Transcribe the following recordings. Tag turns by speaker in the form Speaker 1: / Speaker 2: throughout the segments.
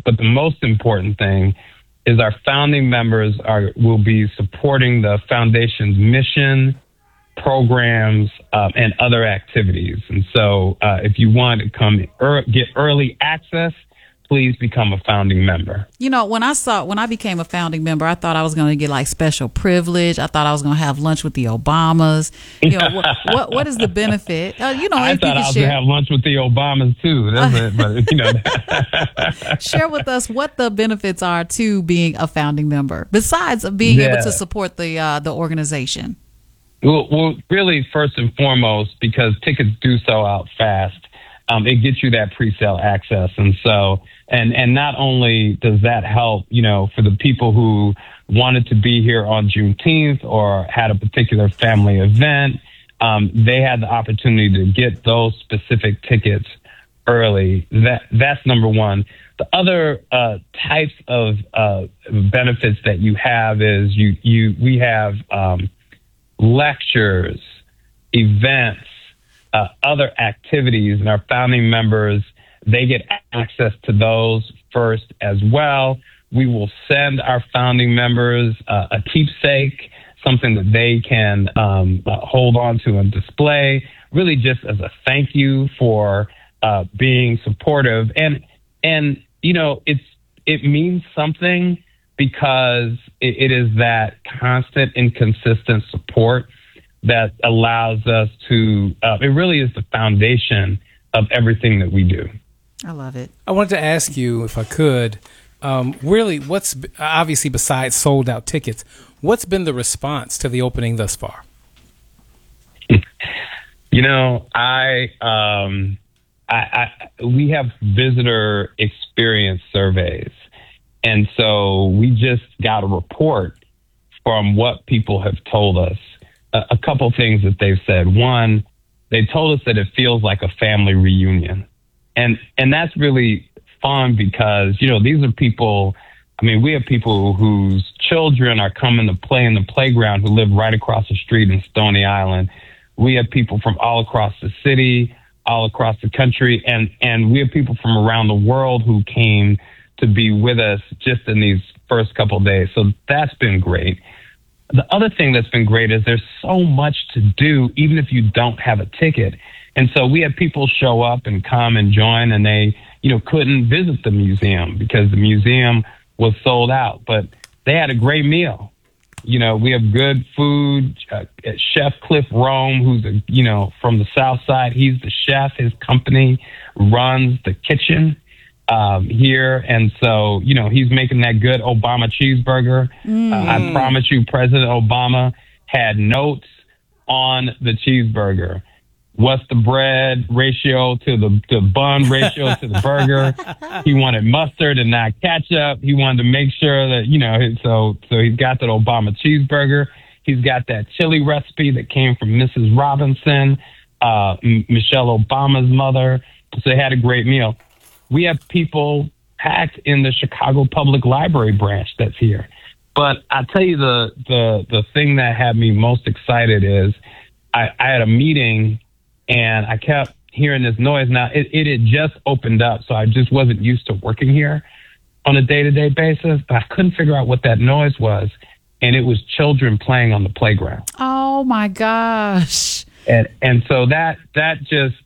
Speaker 1: but the most important thing is our founding members will be supporting the foundation's mission, programs, and other activities. And so if you want to come get early access, please become a founding member.
Speaker 2: You know, when I became a founding member, I thought I was going to get like special privilege. I thought I was going to have lunch with the Obamas. You know, what is the benefit? You know,
Speaker 1: I thought I was going to have lunch with the Obamas too. That's it. But you know,
Speaker 2: share with us what the benefits are to being a founding member, besides being able to support the organization.
Speaker 1: Well, really, first and foremost, because tickets do sell out fast. It gets you that pre-sale access. And so, and not only does that help, you know, for the people who wanted to be here on Juneteenth or had a particular family event, they had the opportunity to get those specific tickets early. That's number one. The other types of benefits that you have is we have lectures, events, other activities, and our founding members, they get access to those first as well. We will send our founding members a keepsake, something that they can hold on to and display, really just as a thank you for being supportive. And you know, it means something because it is that constant and consistent support that allows us to, it really is the foundation of everything that we do.
Speaker 2: I love it.
Speaker 3: I wanted to ask you, if I could, really, what's, obviously besides sold out tickets, what's been the response to the opening thus far?
Speaker 1: You know, we have visitor experience surveys. And so we just got a report from what people have told us. A couple things that they've said. One, they told us that it feels like a family reunion. And that's really fun because, you know, these are people, I mean, we have people whose children are coming to play in the playground who live right across the street in Stony Island. We have people from all across the city, all across the country, and we have people from around the world who came to be with us just in these first couple of days. So that's been great. The other thing that's been great is there's so much to do, even if you don't have a ticket. And so we had people show up and come and join, and they, you know, couldn't visit the museum because the museum was sold out, but they had a great meal. You know, we have good food. Chef Cliff Rome, who's from the South Side, he's the chef. His company runs the kitchen here, and so he's making that good Obama cheeseburger. I promise you, President Obama had notes on the cheeseburger. What's the bread ratio to the bun ratio to the burger? He wanted mustard and not ketchup. He wanted to make sure that so he's got that Obama cheeseburger. He's got that chili recipe that came from Mrs. Robinson, Michelle Obama's mother. So they had a great meal. We have people packed in the Chicago Public Library branch that's here. But I'll tell you the thing that had me most excited is I had a meeting and I kept hearing this noise. Now, it had just opened up, so I just wasn't used to working here on a day-to-day basis, but I couldn't figure out what that noise was, and it was children playing on the playground.
Speaker 2: Oh, my gosh.
Speaker 1: And so that just...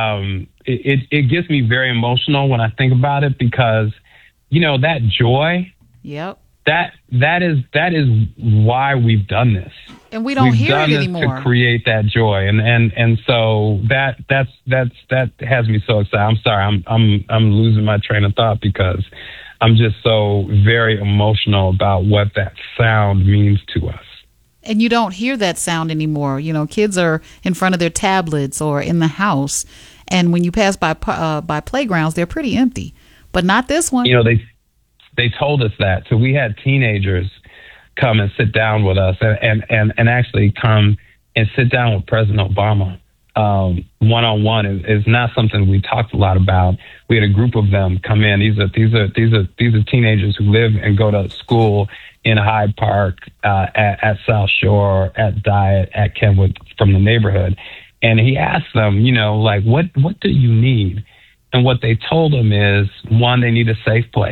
Speaker 1: It gets me very emotional when I think about it because, that joy.
Speaker 2: Yep.
Speaker 1: That is why we've done this.
Speaker 2: And we don't hear it anymore.
Speaker 1: We've done this to create that joy, and so that has me so excited. I'm sorry, I'm losing my train of thought because I'm just so very emotional about what that sound means to us.
Speaker 2: And you don't hear that sound anymore. Kids are in front of their tablets or in the house. And when you pass by playgrounds, they're pretty empty. But not this one.
Speaker 1: They told us that. So we had teenagers come and sit down with us and actually come and sit down with President Obama one-on-one. Is not something we talked a lot about. We had a group of them come in. These are teenagers who live and go to school in Hyde Park, at South Shore, at Diet, at Kenwood, from the neighborhood. And he asked them, what do you need? And what they told him is, one, they need a safe place.